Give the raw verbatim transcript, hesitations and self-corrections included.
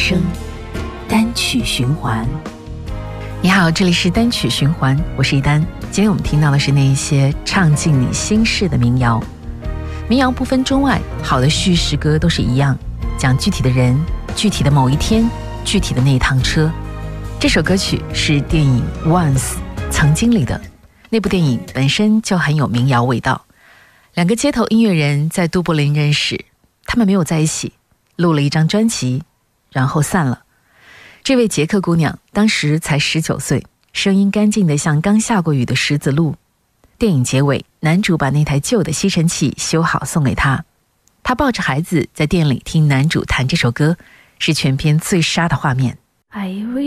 声，单曲循环。 你好，这里是单曲循环，我是一丹。今天我们听到的是那一些唱进你心事的民谣。民谣不分中外，好的叙事歌都是一样，讲具体的人，具体的某一天，具体的那一趟车。这首歌曲是电影 Once 曾经里的，那部电影本身就很有民谣味道。两个街头音乐人在都柏林认识，他们没有在一起，录了一张专辑，然后散了。这位捷克姑娘当时才十九岁，声音干净得像刚下过雨的石子路。电影结尾，男主把那台旧的吸尘器修好送给她，她抱着孩子在店里听男主弹这首歌，是全片最杀的画面。 I